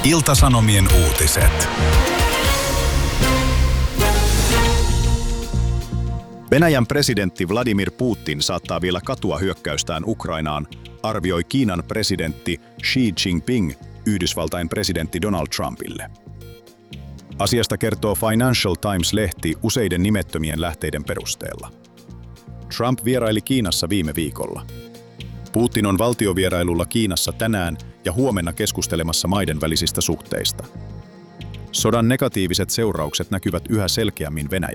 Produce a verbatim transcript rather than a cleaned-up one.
Ilta-Sanomien uutiset. Venäjän presidentti Vladimir Putin saattaa vielä katua hyökkäystään Ukrainaan, arvioi Kiinan presidentti Xi Jinping Yhdysvaltain presidentti Donald Trumpille. Asiasta kertoo Financial Times-lehti useiden nimettömien lähteiden perusteella. Trump vieraili Kiinassa viime viikolla. Putin on valtiovierailulla Kiinassa tänään ja huomenna keskustelemassa maiden välisistä suhteista. Sodan negatiiviset seuraukset näkyvät yhä selkeämmin Venäjällä.